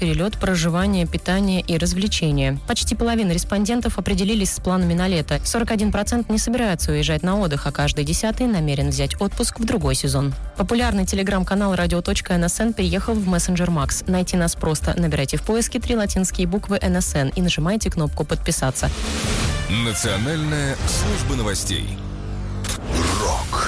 перелет, проживание, питание и развлечения. Почти половина респондентов определились с планами на лето. 41% не собираются уезжать на отдых, а каждый 10-й намерен взять отпуск в другой сезон. Популярный телеграм-канал radio.nsn переехал в мессенджер Max. Найти нас просто. Набирайте в поиске 3 латинские буквы NSN и нажимайте кнопку «Подписаться». Национальная служба новостей.